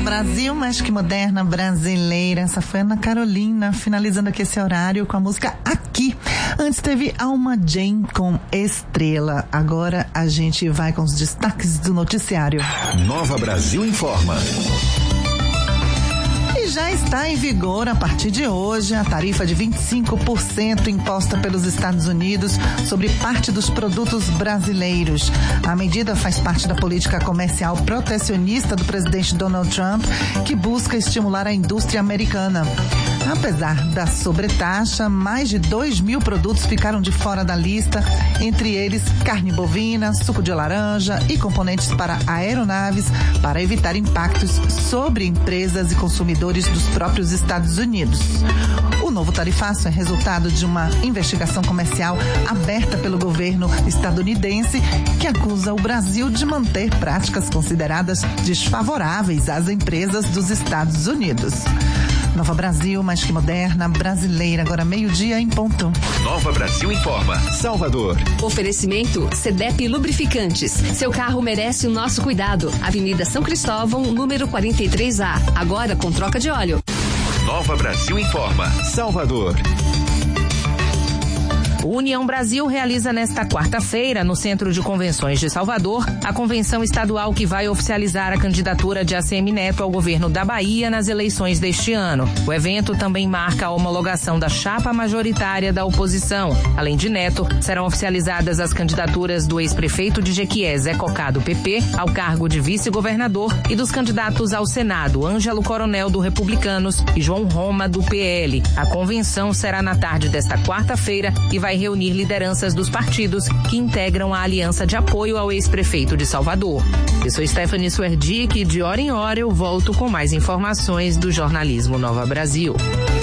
Brasil, mais que moderna, brasileira. Essa foi Ana Carolina, finalizando aqui esse horário com a música Aqui. Antes teve Alma Jane com Estrela. Agora a gente vai com os destaques do noticiário. Nova Brasil informa. Já está em vigor a partir de hoje a tarifa de 25% imposta pelos Estados Unidos sobre parte dos produtos brasileiros. A medida faz parte da política comercial protecionista do presidente Donald Trump, que busca estimular a indústria americana. Apesar da sobretaxa, mais de 2.000 produtos ficaram de fora da lista, entre eles carne bovina, suco de laranja e componentes para aeronaves, para evitar impactos sobre empresas e consumidores dos próprios Estados Unidos. O novo tarifaço é resultado de uma investigação comercial aberta pelo governo estadunidense, que acusa o Brasil de manter práticas consideradas desfavoráveis às empresas dos Estados Unidos. Nova Brasil, mais que moderna, brasileira, agora 12:00 em ponto. Nova Brasil informa. Salvador. Oferecimento CDEP Lubrificantes. Seu carro merece o nosso cuidado. Avenida São Cristóvão, número 43A. Agora com troca de óleo. Nova Brasil informa. Salvador. O União Brasil realiza nesta quarta-feira, no Centro de Convenções de Salvador, a convenção estadual que vai oficializar a candidatura de ACM Neto ao governo da Bahia nas eleições deste ano. O evento também marca a homologação da chapa majoritária da oposição. Além de Neto, serão oficializadas as candidaturas do ex-prefeito de Jequié, Zé Cocá, do PP, ao cargo de vice-governador, e dos candidatos ao Senado, Ângelo Coronel, do Republicanos, e João Roma, do PL. A convenção será na tarde desta quarta-feira e vai reunir lideranças dos partidos que integram a aliança de apoio ao ex-prefeito de Salvador. Eu sou Stephanie Suerdick e de hora em hora eu volto com mais informações do jornalismo Nova Brasil.